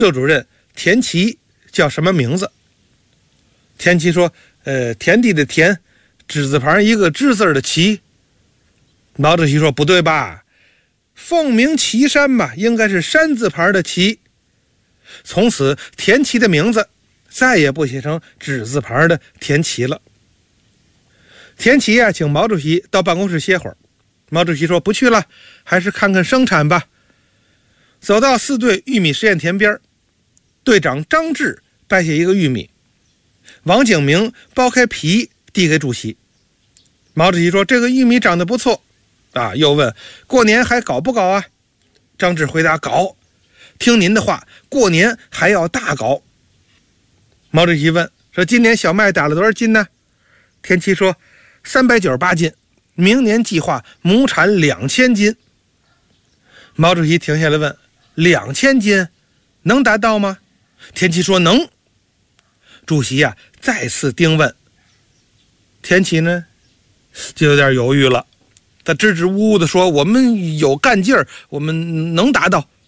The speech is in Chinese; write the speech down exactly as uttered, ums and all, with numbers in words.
社主任田奇叫什么名字？田奇说：“呃，田地的田，之字旁一个之字的奇。”毛主席说：“不对吧？凤鸣岐山嘛，应该是山字旁的岐。”从此，田奇的名字再也不写成之字旁的田奇了。田奇啊，请毛主席到办公室歇会儿。毛主席说：“不去了，还是看看生产吧。”走到四队玉米实验田边，队长张志掰下一个玉米，王景明剥开皮递给主席。毛主席说：“这个玉米长得不错啊。”又问：“过年还搞不搞啊？”张志回答：“搞，听您的话，过年还要大搞。”毛主席问：“说今年小麦打了多少斤呢？”田奇说：“三百九十八斤，明年计划亩产两千斤。”毛主席停下来问：“两千斤能达到吗？”田奇说：“能。”主席呀、啊、再次盯问，田奇呢就有点犹豫了，他支支吾吾地说：“我们有干劲儿，我们能达到。”